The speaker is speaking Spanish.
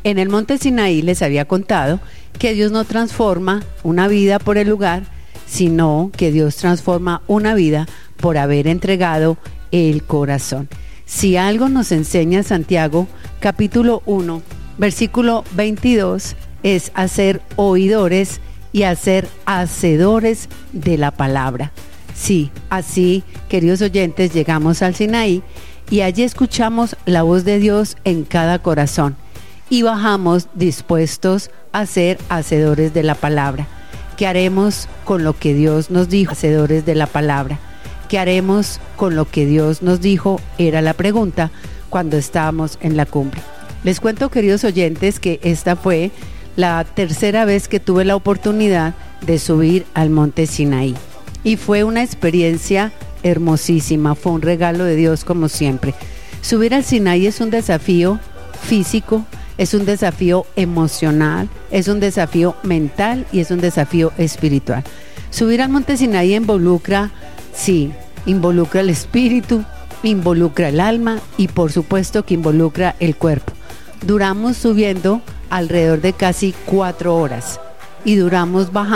En el monte Sinaí les había contado que Dios no transforma una vida por el lugar, sino que Dios transforma una vida por haber entregado el corazón. Si algo nos enseña Santiago, capítulo 1, versículo 22, es a ser oidores y a ser hacedores de la palabra. Sí, así, queridos oyentes, llegamos al Sinaí y allí escuchamos la voz de Dios en cada corazón y bajamos dispuestos a ser hacedores de la palabra. ¿Qué haremos con lo que Dios nos dijo? Hacedores de la palabra. ¿Qué haremos con lo que Dios nos dijo? Era la pregunta cuando estábamos en la cumbre. Les cuento, queridos oyentes, que esta fue la tercera vez que tuve la oportunidad de subir al monte Sinaí. Y fue una experiencia hermosísima, fue un regalo de Dios como siempre. Subir al Sinaí es un desafío físico, es un desafío emocional, es un desafío mental y es un desafío espiritual. Subir al monte Sinaí involucra el espíritu, involucra el alma y por supuesto que involucra el cuerpo. Duramos subiendo alrededor de casi 4 horas y duramos bajando